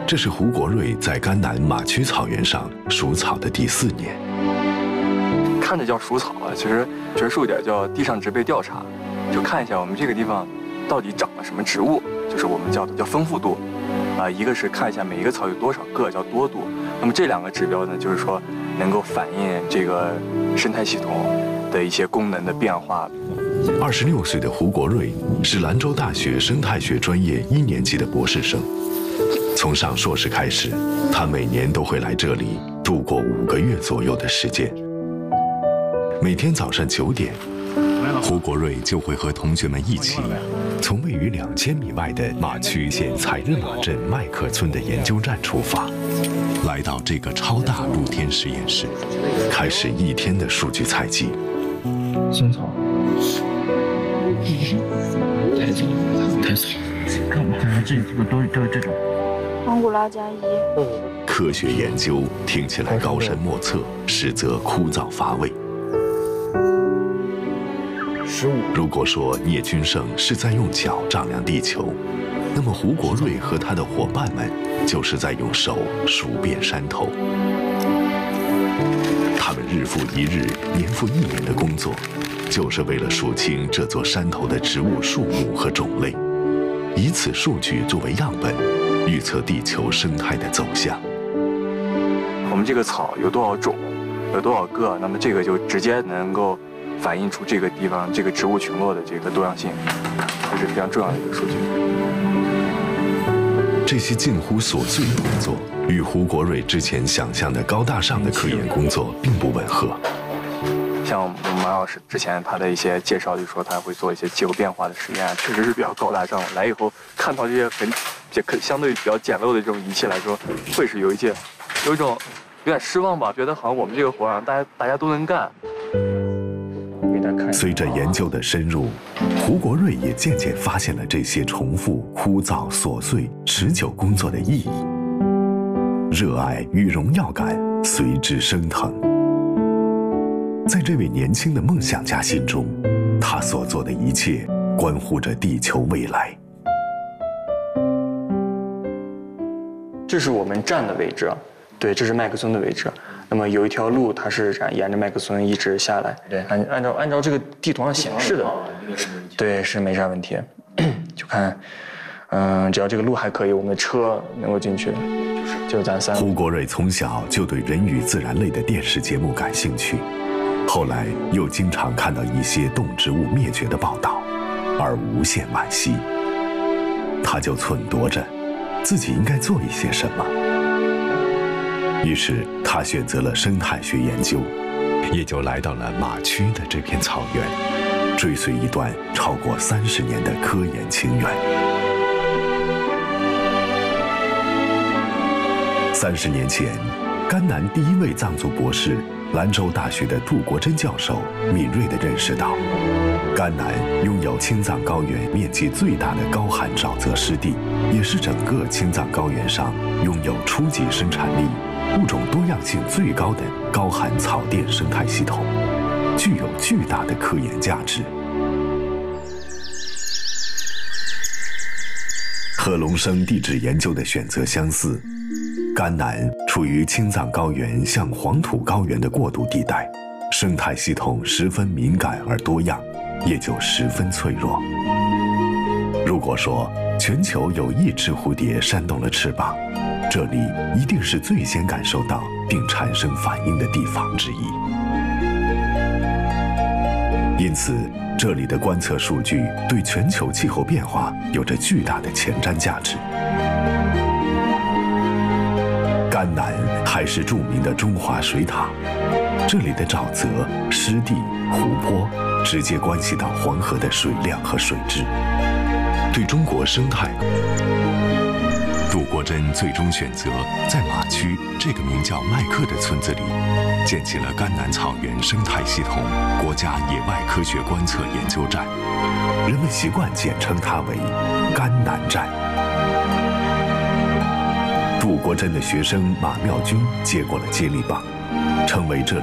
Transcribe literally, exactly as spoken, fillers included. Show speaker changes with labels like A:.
A: 这是胡国瑞在甘南马区草原上数草的第四年。
B: 看着叫数草啊，其实学术点叫地上植被调查，就看一下我们这个地方到底长了什么植物，就是我们叫的叫丰富度。啊，一个是看一下每一个草有多少个，叫多度。那么这两个指标呢，就是说能够反映这个生态系统的一些功能的变化。
A: 二十六岁的胡国瑞是兰州大学生态学专业一年级的博士生。从上硕士开始，他每年都会来这里度过五个月左右的时间。每天早上九点，胡国瑞就会和同学们一起，从位于两千米外的马区县采日马镇麦克村的研究站出发，来到这个超大露天实验室，开始一天的数据采集。
C: 香草，太草，太草，看我们看看这这个都是都是这种。
D: 蒙古拉加一。
A: 科学研究听起来高深莫测，实则枯燥乏味。如果说聂君胜是在用脚丈量地球，那么胡国瑞和他的伙伴们就是在用手数遍山头。他们日复一日、年复一年的工作，就是为了数清这座山头的植物数目和种类，以此数据作为样本，预测地球生态的走向。
B: 我们这个草有多少种，有多少个，那么这个就直接能够反映出这个地方这个植物群落的这个多样性，这是非常重要的一个数据。
A: 这些近乎琐碎的工作，与胡国瑞之前想象的高大上的科研工作并不吻合。
B: 像我们马老师之前他的一些介绍，就说他会做一些气候变化的实验，确实是比较高大上。来以后看到这些很也可相对比较简陋的这种仪器来说，会是有一些有一种有点失望吧，觉得好像我们这个活啊，大家大家都能干。
A: 随着研究的深入，胡国瑞也渐渐发现了这些重复、枯燥、琐碎、持久工作的意义，热爱与荣耀感随之升腾。在这位年轻的梦想家心中，他所做的一切关乎着地球未来。
B: 这是我们站的位置，对，这是麦克村的位置。那么有一条路，它是沿着麦克村一直下来。对，按按照按照这个地图上显示的，对，是没啥问题。就看，嗯，只要这个路还可以，我们的车能够进去，就咱三。
A: 胡国瑞从小就对人与自然类的电视节目感兴趣，后来又经常看到一些动植物灭绝的报道，而无限惋惜。他就忖度着，自己应该做一些什么。于是他选择了生态学研究，也就来到了马区的这片草原，追随一段超过三十年的科研情缘。三十年前，甘南第一位藏族博士、兰州大学的杜国珍教授敏锐地认识到，甘南拥有青藏高原面积最大的高寒沼泽湿地，也是整个青藏高原上拥有初级生产力、物种多样性最高的高寒草甸生态系统，具有巨大的科研价值。和龙生地质研究的选择相似，甘南处于青藏高原向黄土高原的过渡地带，生态系统十分敏感而多样，也就十分脆弱。如果说全球有一只蝴蝶扇动了翅膀，这里一定是最先感受到并产生反应的地方之一。因此，这里的观测数据对全球气候变化有着巨大的前瞻价值。甘南还是著名的中华水塔，这里的沼泽、湿地、湖泊直接关系到黄河的水量和水质，对中国生态。杜国珍最终选择在马区这个名叫麦克的村子里，建起了甘南草原生态系统国家野外科学观测研究站，人们习惯简称它为甘南站。杜国珍的学生马妙君接过了接力棒，成为这里